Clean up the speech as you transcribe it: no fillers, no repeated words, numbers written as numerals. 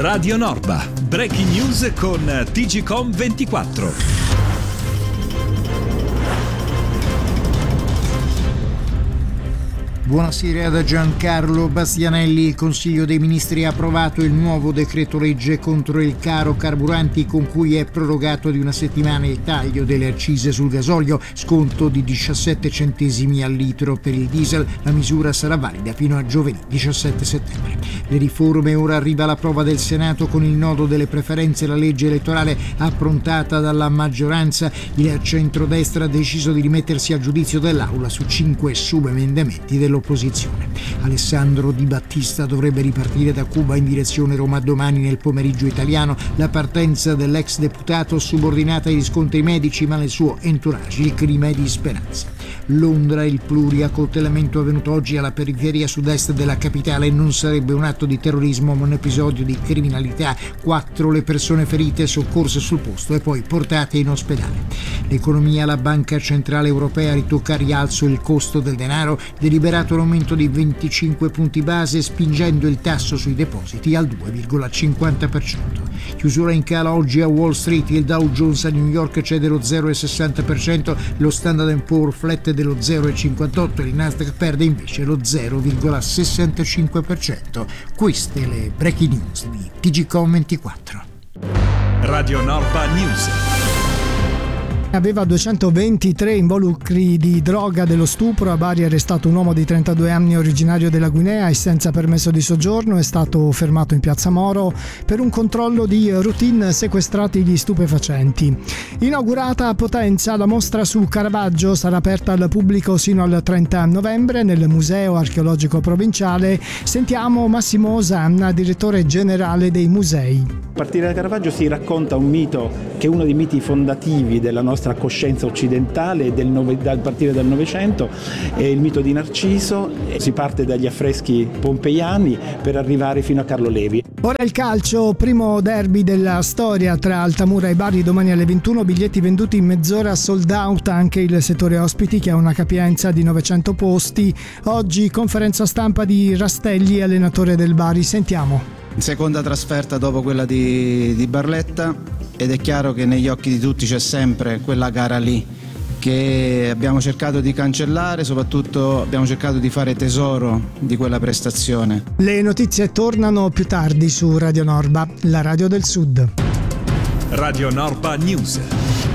Radio Norba, breaking news con TGcom 24. Buonasera da Giancarlo Bastianelli. Il Consiglio dei Ministri ha approvato il nuovo decreto legge contro il caro carburanti, con cui è prorogato di una settimana il taglio delle accise sul gasolio, sconto di 17 centesimi al litro per il diesel. La misura sarà valida fino a giovedì 17 settembre. Le riforme: ora arriva alla prova del Senato con il nodo delle preferenze. La legge elettorale approntata dalla maggioranza, il centrodestra ha deciso di rimettersi al giudizio dell'Aula su 5 subemendamenti dell'opposizione. Alessandro Di Battista dovrebbe ripartire da Cuba in direzione Roma domani nel pomeriggio italiano. La partenza dell'ex deputato subordinata ai riscontri medici, ma nel suo entourage il clima è di speranza. Londra, il pluriaccoltellamento avvenuto oggi alla periferia sud-est della capitale non sarebbe un atto di terrorismo ma un episodio di criminalità. 4 le persone ferite, soccorse sul posto e poi portate in ospedale. L'economia: la Banca Centrale Europea ritocca a rialzo il costo del denaro, deliberato l'aumento di 25 punti base, spingendo il tasso sui depositi al 2,50%. Chiusura in calo oggi a Wall Street: il Dow Jones a New York cede lo 0,60%, lo Standard & Poor's flette dello 0,58%, il Nasdaq perde invece lo 0,65%. Queste le breaking news di TGcom 24. Radio Norba News. Aveva 223 involucri di droga dello stupro. A Bari è arrestato un uomo di 32 anni originario della Guinea e senza permesso di soggiorno. È stato fermato in Piazza Moro per un controllo di routine, sequestrati gli stupefacenti. Inaugurata a Potenza la mostra su Caravaggio, sarà aperta al pubblico sino al 30 novembre nel Museo Archeologico Provinciale. Sentiamo Massimo Osanna, direttore generale dei musei. A partire da Caravaggio si racconta un mito che è uno dei miti fondativi della nostra coscienza occidentale dal partire dal Novecento, è il mito di Narciso. Si parte dagli affreschi pompeiani per arrivare fino a Carlo Levi. Ora il calcio, primo derby della storia tra Altamura e Bari domani alle 21, biglietti venduti in mezz'ora, sold out anche il settore ospiti che ha una capienza di 900 posti. Oggi conferenza stampa di Rastelli, allenatore del Bari. Sentiamo. Seconda trasferta dopo quella di Barletta, ed è chiaro che negli occhi di tutti c'è sempre quella gara lì che abbiamo cercato di cancellare, soprattutto abbiamo cercato di fare tesoro di quella prestazione. Le notizie tornano più tardi su Radio Norba, la radio del Sud. Radio Norba News.